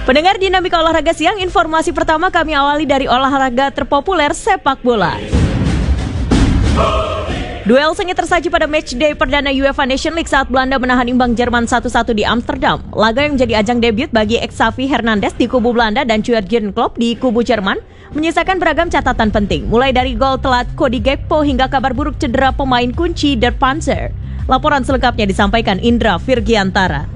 Pendengar Dinamika Olahraga Siang, informasi pertama kami awali dari olahraga terpopuler sepak bola. Duel sengit tersaji pada matchday perdana UEFA Nations League saat Belanda menahan imbang Jerman 1-1 di Amsterdam. Laga yang menjadi ajang debut bagi Xavi Hernandez di kubu Belanda dan Jurgen Klopp di kubu Jerman menyisakan beragam catatan penting, mulai dari gol telat Cody Gakpo hingga kabar buruk cedera pemain kunci Der Panzer. Laporan selengkapnya disampaikan Indra Virgiantara.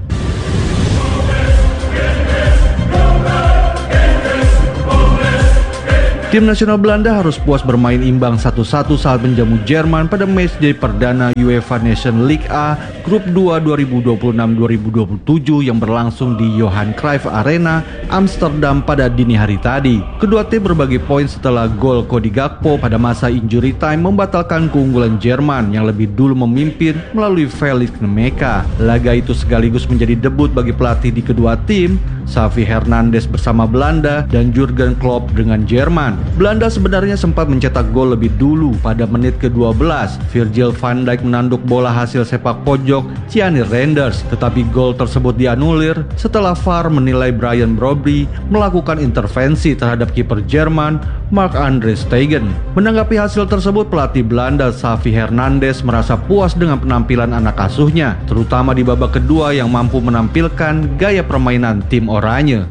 Tim nasional Belanda harus puas bermain imbang 1-1 saat menjamu Jerman pada matchday perdana UEFA Nations League A Grup 2 2026-2027 yang berlangsung di Johan Cruyff Arena, Amsterdam pada dini hari tadi. Kedua tim berbagi poin setelah gol Cody Gakpo pada masa injury time membatalkan keunggulan Jerman yang lebih dulu memimpin melalui Felix Nemeka. Laga itu sekaligus menjadi debut bagi pelatih di kedua tim, Xavi Hernandez bersama Belanda dan Jurgen Klopp dengan Jerman. Belanda sebenarnya sempat mencetak gol lebih dulu pada menit ke-12. Virgil van Dijk menanduk bola hasil sepak pojok Gianni Reinders, tetapi gol tersebut dianulir setelah VAR menilai Brian Brobby melakukan intervensi terhadap kiper Jerman Marc-Andre Stegen. Menanggapi hasil tersebut, pelatih Belanda Xavi Hernandez merasa puas dengan penampilan anak asuhnya, terutama di babak kedua yang mampu menampilkan gaya permainan tim oranye.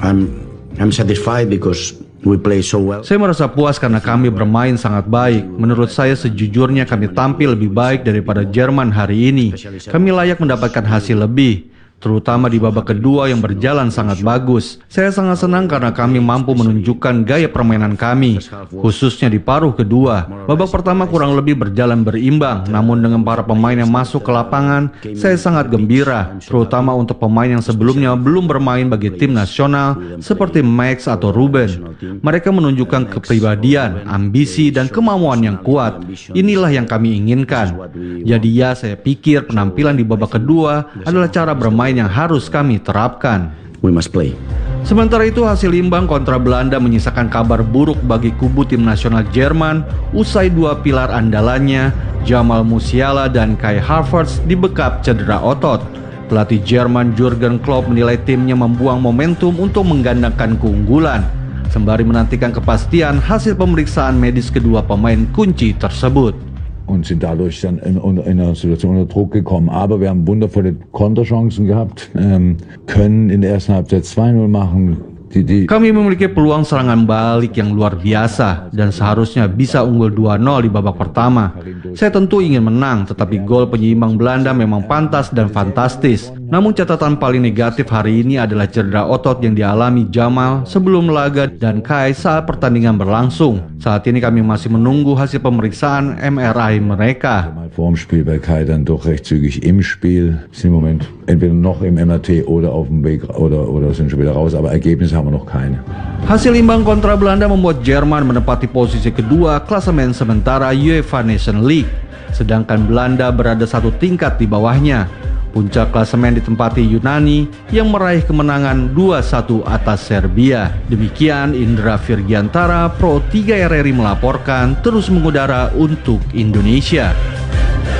I'm satisfied because we play so well. Saya merasa puas karena kami bermain sangat baik. Menurut saya sejujurnya kami tampil lebih baik daripada Jerman hari ini. Kami layak mendapatkan hasil lebih, terutama di babak kedua yang berjalan sangat bagus. Saya sangat senang karena kami mampu menunjukkan gaya permainan kami, khususnya di paruh kedua. Babak pertama kurang lebih berjalan berimbang, namun dengan para pemain yang masuk ke lapangan, saya sangat gembira, terutama untuk pemain yang sebelumnya belum bermain bagi tim nasional seperti Max atau Ruben. Mereka menunjukkan kepribadian, ambisi, dan kemauan yang kuat. Inilah yang kami inginkan. Jadi ya, saya pikir penampilan di babak kedua adalah cara bermain yang harus kami terapkan. We must play. Sementara itu, hasil imbang kontra Belanda menyisakan kabar buruk bagi kubu tim nasional Jerman usai dua pilar andalannya, Jamal Musiala dan Kai Havertz, dibekap cedera otot. Pelatih Jerman Jurgen Klopp menilai timnya membuang momentum untuk menggandakan keunggulan, sembari menantikan kepastian hasil pemeriksaan medis kedua pemain kunci tersebut. Und sind dadurch dann in einer Situation unter Druck gekommen. Aber wir haben wundervolle Konterchancen gehabt, können in der ersten Halbzeit 2-0 machen. Kami memiliki peluang serangan balik yang luar biasa dan seharusnya bisa unggul 2-0 di babak pertama. Saya tentu ingin menang, tetapi gol penyeimbang Belanda memang pantas dan fantastis. Namun catatan paling negatif hari ini adalah cedera otot yang dialami Jamal sebelum laga dan Kai saat pertandingan berlangsung. Saat ini kami masih menunggu hasil pemeriksaan MRI mereka. Vorm Spiel bei Kai dann doch recht zügig im Spiel. Sind im Moment entweder noch im MRT oder auf dem Weg oder sind schon wieder raus, aber Ergebnisse haben wir noch keine. Hasil imbang kontra Belanda membuat Jerman menempati posisi kedua klasemen sementara UEFA Nations League, sedangkan Belanda berada satu tingkat di bawahnya. Puncak klasemen ditempati Yunani yang meraih kemenangan 2-1 atas Serbia. Demikian Indra Virgiantara, Pro 3 RRI melaporkan, terus mengudara untuk Indonesia.